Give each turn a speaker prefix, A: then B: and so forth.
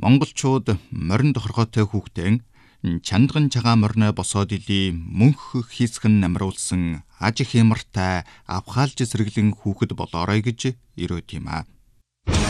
A: Монголчууд морин тохиргоотой хүүхдэн чандган цагаан мориноо босоод илий мөнх хийсгэн намруулсан аж их хямртай авхаалж сэргэлэн хүүхэд болоорой гэж ирөөд юм а.